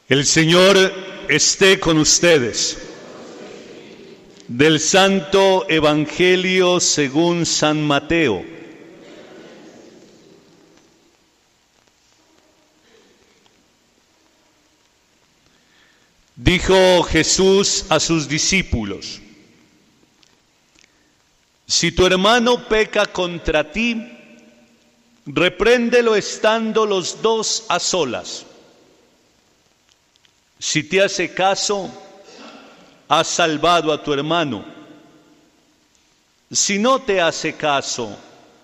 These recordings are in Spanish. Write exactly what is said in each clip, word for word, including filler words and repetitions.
El Señor esté con ustedes. Del Santo Evangelio según San Mateo. Dijo Jesús a sus discípulos: si tu hermano peca contra ti, repréndelo estando los dos a solas. Si te hace caso, has salvado a tu hermano. Si no te hace caso,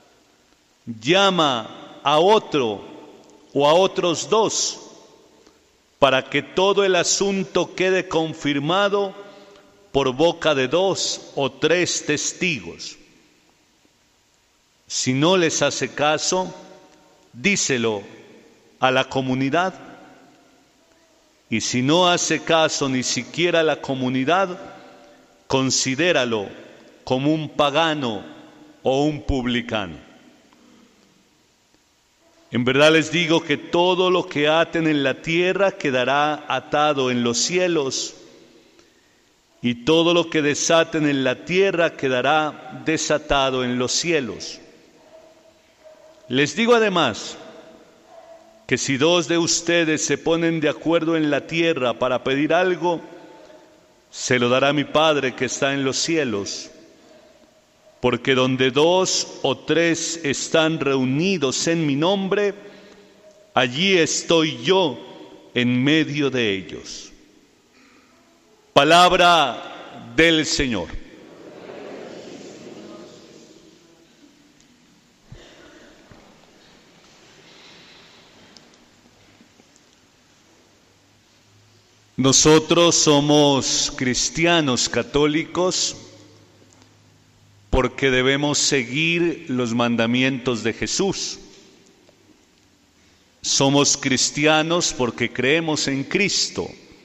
llama a otro o a otros dos, para que todo el asunto quede confirmado por boca de dos o tres testigos. Si no les hace caso, díselo a la comunidad. Y si no hace caso ni siquiera a la comunidad, considéralo como un pagano o un publicano. En verdad les digo que todo lo que aten en la tierra quedará atado en los cielos, y todo lo que desaten en la tierra quedará desatado en los cielos. Les digo además que si dos de ustedes se ponen de acuerdo en la tierra para pedir algo, se lo dará mi Padre que está en los cielos. Porque donde dos o tres están reunidos en mi nombre, allí estoy yo en medio de ellos. Palabra del Señor. Nosotros somos cristianos católicos porque debemos seguir los mandamientos de Jesús. Somos cristianos porque creemos en Cristo.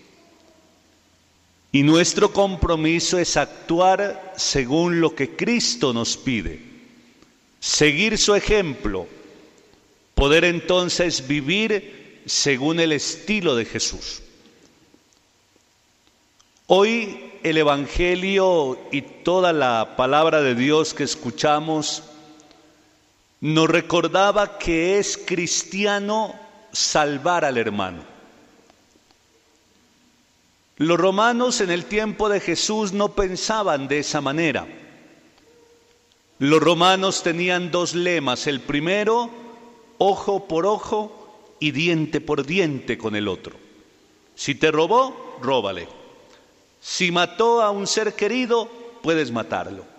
Y nuestro compromiso es actuar según lo que Cristo nos pide, seguir su ejemplo, poder entonces vivir según el estilo de Jesús. Hoy el Evangelio y toda la palabra de Dios que escuchamos nos recordaba que es cristiano salvar al hermano. Los romanos en el tiempo de Jesús no pensaban de esa manera. Los romanos tenían dos lemas. El primero, ojo por ojo y diente por diente con el otro. Si te robó, róbale. Si mató a un ser querido, puedes matarlo.